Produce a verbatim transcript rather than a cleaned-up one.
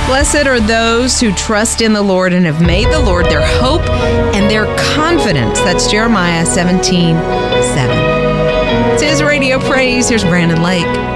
Blessed are those who trust in the Lord and have made the Lord their hope and their confidence. That's Jeremiah seventeen seven. It's his Radio Praise. Here's Brandon Lake.